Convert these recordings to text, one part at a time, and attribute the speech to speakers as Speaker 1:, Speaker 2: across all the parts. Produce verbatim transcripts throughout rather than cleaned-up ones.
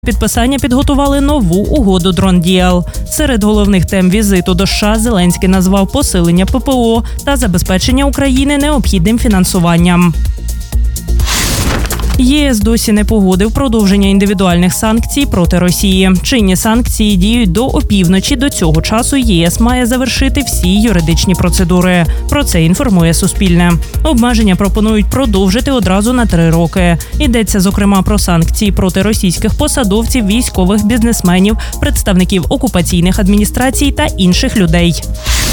Speaker 1: Підписання підготували нову угоду Drone Deal. Серед головних тем візиту до США Зеленський назвав посилення ППО та забезпечення України необхідним фінансуванням. ЄС досі не погодив продовження індивідуальних санкцій проти Росії. Чинні санкції діють до опівночі. До цього часу ЄС має завершити всі юридичні процедури. Про це інформує Суспільне. Обмеження пропонують продовжити одразу на три роки. Йдеться, зокрема, про санкції проти російських посадовців, військових, бізнесменів, представників окупаційних адміністрацій та інших людей.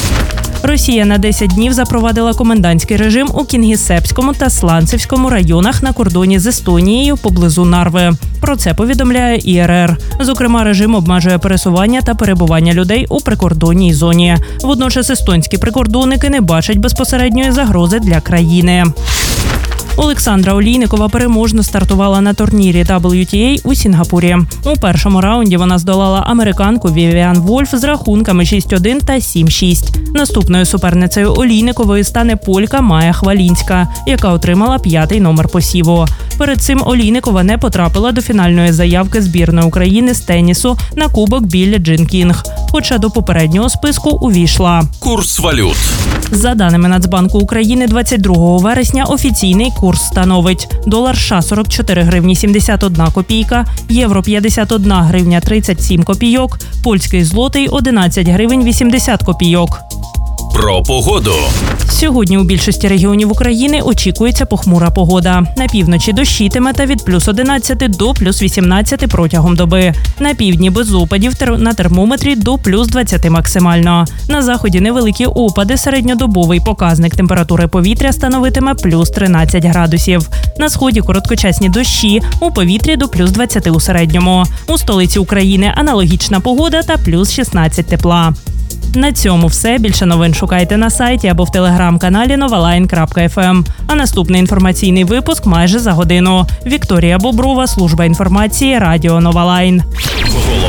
Speaker 1: Росія на десять днів запровадила комендантський режим у Кінгісеппському та Сланцевському районах на кордоні з Естонією поблизу Нарви. Про це повідомляє І Р Р. Зокрема, режим обмежує пересування та перебування людей у прикордонній зоні. Водночас естонські прикордонники не бачать безпосередньої загрози для країни. Олександра Олійникова переможно стартувала на турнірі дабл ю ті ей у Сінгапурі. У першому раунді вона здолала американку Вівіан Вольф з рахунками шість один та сім шість. Наступною суперницею Олійникової стане полька Майя Хвалінська, яка отримала п'ятий номер посіву. Перед цим Олійникова не потрапила до фінальної заявки збірної України з тенісу на кубок Біллі Джін Кінг, хоча до попереднього списку увійшла.
Speaker 2: Курс валют.
Speaker 1: За даними Нацбанку України, двадцять другого вересня офіційний курс становить: долар США сорок чотири гривні сімдесят одна копійка, євро п'ятдесят одна гривня тридцять сім копійок, польський злотий одинадцять гривень вісімдесят копійок.
Speaker 2: Про погоду.
Speaker 1: Сьогодні у більшості регіонів України очікується похмура погода. На півночі дощитиме та від плюс одинадцяти до плюс вісімнадцяти протягом доби. На півдні без опадів, на термометрі до плюс двадцяти максимально. На заході невеликі опади, середньодобовий показник температури повітря становитиме плюс тринадцять градусів. На сході короткочасні дощі, у повітрі до плюс двадцяти у середньому. У столиці України аналогічна погода та плюс шістнадцять тепла. На цьому все. Більше новин шукайте на сайті або в телеграм-каналі новалайн крапка еф ем. А наступний інформаційний випуск майже за годину. Вікторія Боброва, служба інформації, радіо Новалайн.